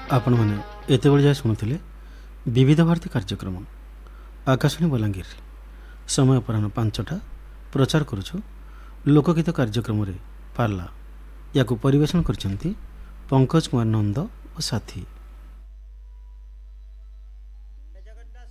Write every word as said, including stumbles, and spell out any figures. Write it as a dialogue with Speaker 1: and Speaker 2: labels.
Speaker 1: ଆପଣମାନେ ଏତେବେଳେ ଯାଏ ଶୁଣୁଥିଲେ ବିବିଧ ଭାରତୀ କାର୍ଯ୍ୟକ୍ରମ ଆକାଶବାଣୀ ବଲାଙ୍ଗୀର। ସମୟ ଅପରାହ୍ନ ପାଞ୍ଚଟା। ପ୍ରଚାର କରୁଛୁ ଲୋକଗୀତ କାର୍ଯ୍ୟକ୍ରମରେ ପାଲା। ୟାକୁ ପରିବେଷଣ କରିଛନ୍ତି ପଙ୍କଜ କୁମାର ନନ୍ଦ ଓ ସାଥୀ।